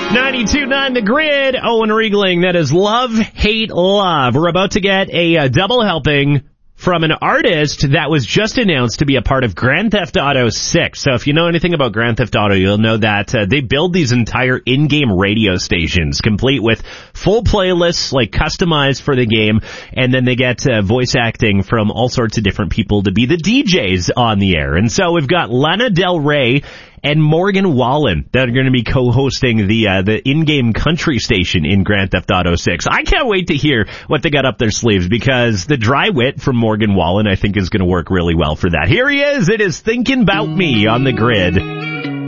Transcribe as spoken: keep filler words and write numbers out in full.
ninety-two point nine The Grid, Owen Riegling. That is Love, Hate, Love. We're about to get a uh, double helping from an artist that was just announced to be a part of Grand Theft Auto six. So if you know anything about Grand Theft Auto, you'll know that uh, they build these entire in-game radio stations, complete with full playlists, like customized for the game, and then they get uh, voice acting from all sorts of different people to be the D Js on the air. And so we've got Lana Del Rey and Morgan Wallen that are going to be co-hosting the uh, the in-game country station in Grand Theft Auto six. I can't wait to hear what they got up their sleeves, because the dry wit from Morgan Wallen, I think, is going to work really well for that. Here he is. It is Thinking About Me on The Grid.